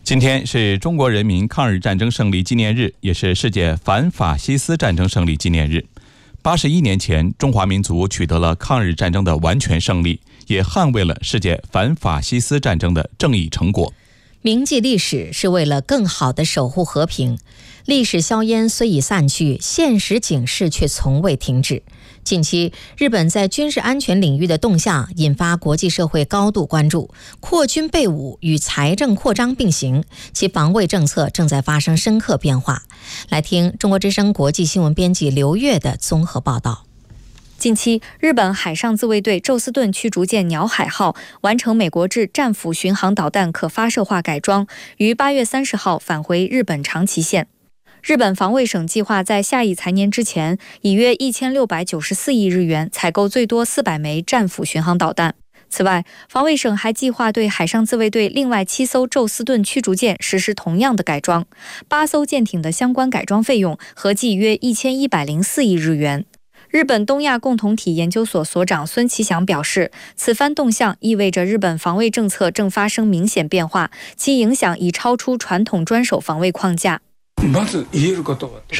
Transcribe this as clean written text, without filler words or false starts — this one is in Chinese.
今天是中国人民抗日战争胜利纪念日，也是世界反法西斯战争胜利纪念日。81年前，中华民族取得了抗日战争的完全胜利，也捍卫了世界反法西斯战争的正义成果。 铭记历史是为了更好地守护和平。历史硝烟虽已散去，现实警示却从未停止。近期，日本在军事安全领域的动向引发国际社会高度关注，扩军备武与财政扩张并行，其防卫政策正在发生深刻变化。来听中国之声国际新闻编辑刘越的综合报道。 近期，日本海上自卫队宙斯盾驱逐舰鸟海号完成美国制战斧巡航导弹可发射化改装，于8月30号返回日本长崎县。日本防卫省计划在下一财年之前，以约1694亿日元采购最多400枚战斧巡航导弹。此外，防卫省还计划对海上自卫队另外7艘宙斯盾驱逐舰实施同样的改装，8艘舰艇的相关改装费用合计约1104亿日元。日本东亚共同体研究所所长孙其祥表示，此番动向意味着日本防卫政策正发生明显变化，其影响已超出传统专守防卫框架。 首